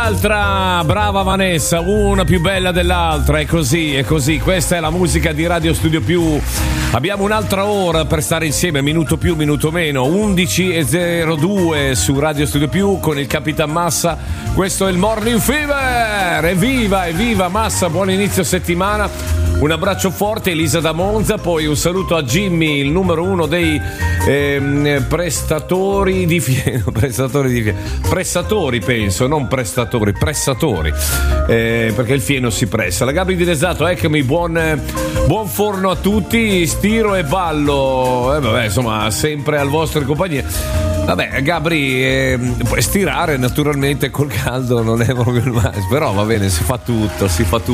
un'altra, brava Vanessa, una più bella dell'altra, è così, questa è la musica di Radio Studio Più. Abbiamo un'altra ora per stare insieme, minuto più, minuto meno, 11:02 su Radio Studio Più con il Capitan Massa. Questo è il Morning Fever. Evviva Massa, buon inizio settimana. Un abbraccio forte, Elisa da Monza, poi un saluto a Jimmy, il numero uno dei prestatori di fieno. Pressatori penso, non prestatori, pressatori, perché il fieno si pressa. La Gabri di Lesato, eccomi, buon forno a tutti, stiro e ballo, insomma sempre al vostro compagnia. Vabbè, Gabri, stirare naturalmente col caldo non è proprio il massimo, però va bene, si fa tutto.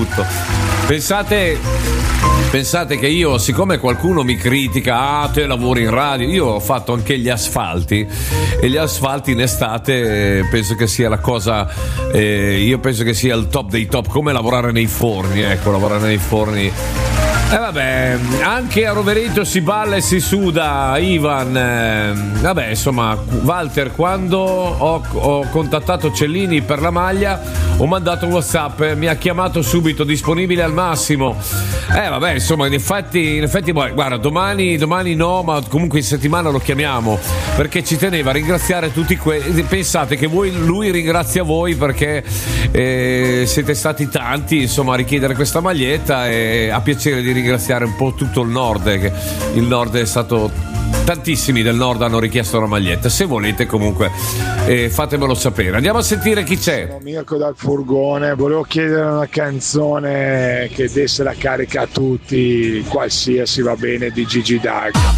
Pensate che io, siccome qualcuno mi critica, te lavori in radio, io ho fatto anche gli asfalti, e gli asfalti in estate penso che sia la cosa, io penso che sia il top dei top, come lavorare nei forni, lavorare nei forni. Vabbè, anche a Rovereto si balla e si suda, Ivan. Vabbè, insomma, Walter, quando ho contattato Cellini per la maglia, ho mandato un WhatsApp, mi ha chiamato subito, disponibile al massimo. Vabbè, insomma, in effetti, guarda, domani no, ma comunque in settimana lo chiamiamo, perché ci teneva a ringraziare tutti pensate che lui ringrazia voi perché siete stati tanti, insomma, a richiedere questa maglietta, e ha piacere di ringraziare un po' tutto il nord, che il nord è stato, tantissimi del nord hanno richiesto una maglietta. Se volete comunque fatemelo sapere. Andiamo a sentire chi c'è. Sono Mirko dal furgone, volevo chiedere una canzone che desse la carica a tutti, qualsiasi va bene, di Gigi D'Agostino.